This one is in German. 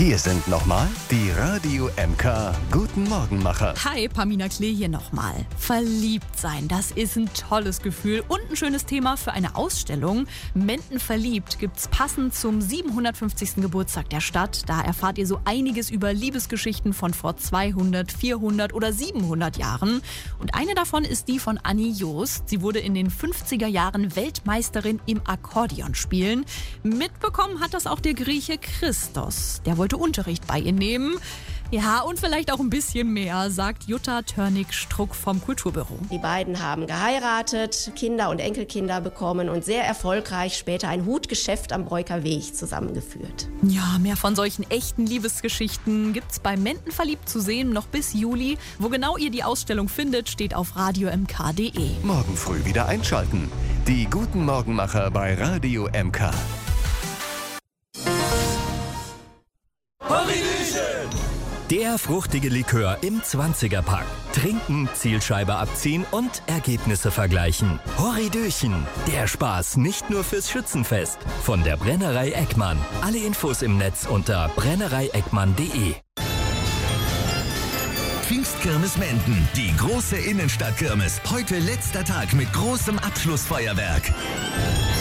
Hier sind nochmal die Radio MK Guten Morgenmacher. Hi, Pamina Klee hier nochmal. Verliebt sein, das ist ein tolles Gefühl und ein schönes Thema für eine Ausstellung. Menden verliebt gibt's passend zum 750. Geburtstag der Stadt. Da erfahrt ihr so einiges über Liebesgeschichten von vor 200, 400 oder 700 Jahren. Und eine davon ist die von Annie Jost. Sie wurde in den 50er Jahren Weltmeisterin im Akkordeonspielen. Mitbekommen hat das auch der Grieche Christos. Der wollte Unterricht bei ihr nehmen. Ja, und vielleicht auch ein bisschen mehr, sagt Jutta Törnig-Struck vom Kulturbüro. Die beiden haben geheiratet, Kinder und Enkelkinder bekommen und sehr erfolgreich später ein Hutgeschäft am Breuker Weg zusammengeführt. Ja, mehr von solchen echten Liebesgeschichten gibt's bei Menden verliebt zu sehen, noch bis Juli. Wo genau ihr die Ausstellung findet, steht auf radiomk.de. Morgen früh wieder einschalten. Die Guten Morgenmacher bei Radio MK. Der fruchtige Likör im 20er-Pack. Trinken, Zielscheibe abziehen und Ergebnisse vergleichen. Horridöchen, der Spaß nicht nur fürs Schützenfest. Von der Brennerei Eckmann. Alle Infos im Netz unter brennereieckmann.de. Pfingstkirmes Menden, die große Innenstadtkirmes. Heute letzter Tag mit großem Abschlussfeuerwerk.